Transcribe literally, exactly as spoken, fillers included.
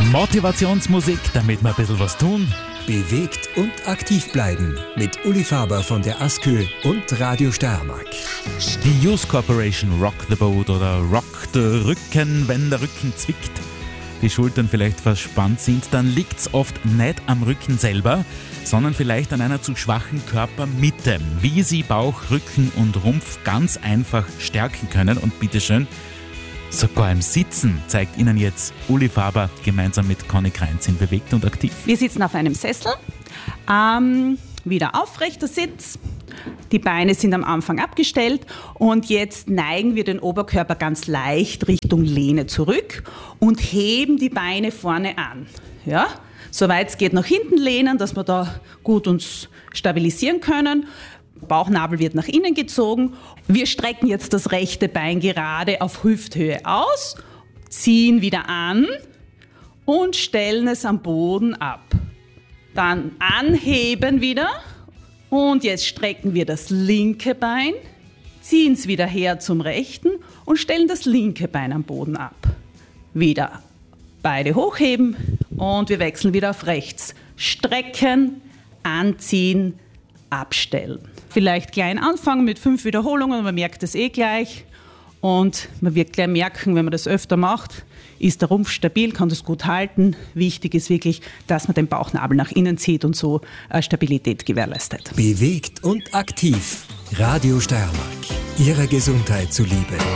Motivationsmusik, damit wir ein bisschen was tun. Bewegt und aktiv bleiben mit Uli Faber von der Askö und Radio Steiermark. Die Youth Corporation Rock the Boat oder Rock the Rücken, wenn der Rücken zwickt, die Schultern vielleicht verspannt sind, dann liegt's oft nicht am Rücken selber, sondern vielleicht an einer zu schwachen Körpermitte. Wie Sie Bauch, Rücken und Rumpf ganz einfach stärken können und bitteschön, sogar im Sitzen zeigt Ihnen jetzt Uli Faber gemeinsam mit Conny Kreinz in Bewegt und Aktiv. Wir sitzen auf einem Sessel, ähm, wieder aufrechter Sitz, die Beine sind am Anfang abgestellt und jetzt neigen wir den Oberkörper ganz leicht Richtung Lehne zurück und heben die Beine vorne an. Ja? Soweit es geht nach hinten lehnen, dass wir da gut uns stabilisieren können. Bauchnabel wird nach innen gezogen. Wir strecken jetzt das rechte Bein gerade auf Hüfthöhe aus, ziehen wieder an und stellen es am Boden ab. Dann anheben wieder und jetzt strecken wir das linke Bein, ziehen es wieder her zum rechten und stellen das linke Bein am Boden ab. Wieder beide hochheben und wir wechseln wieder auf rechts. Strecken, anziehen, abstellen. Vielleicht klein anfangen mit fünf Wiederholungen, man merkt es eh gleich. Und man wird gleich merken, wenn man das öfter macht, ist der Rumpf stabil, kann das gut halten. Wichtig ist wirklich, dass man den Bauchnabel nach innen zieht und so Stabilität gewährleistet. Bewegt und aktiv. Radio Steiermark. Ihrer Gesundheit zuliebe.